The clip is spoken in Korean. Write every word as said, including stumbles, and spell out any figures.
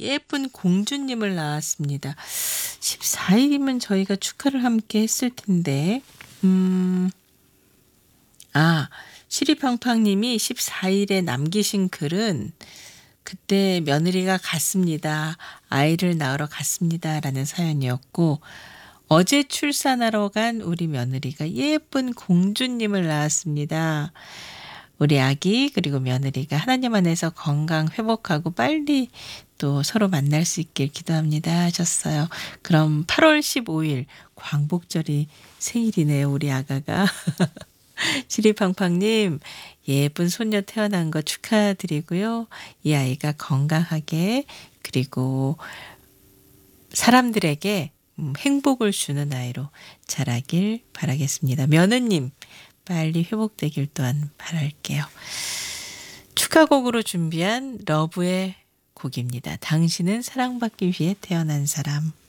예쁜 공주님을 낳았습니다. 십사 일이면 저희가 축하를 함께 했을 텐데. 음. 아, 시리팡팡님이 십사 일에 남기신 글은 그때 며느리가 갔습니다. 아이를 낳으러 갔습니다라는 사연이었고, 어제 출산하러 간 우리 며느리가 예쁜 공주님을 낳았습니다. 우리 아기 그리고 며느리가 하나님 안에서 건강 회복하고 빨리 또 서로 만날 수 있길 기도합니다 하셨어요. 그럼 팔월 십오일 광복절이 생일이네요, 우리 아가가. 시리팡팡님, 예쁜 손녀 태어난 거 축하드리고요. 이 아이가 건강하게 그리고 사람들에게 음, 행복을 주는 아이로 자라길 바라겠습니다. 며느님, 빨리 회복되길 또한 바랄게요. 축하곡으로 준비한 러브의 곡입니다. 당신은 사랑받기 위해 태어난 사람.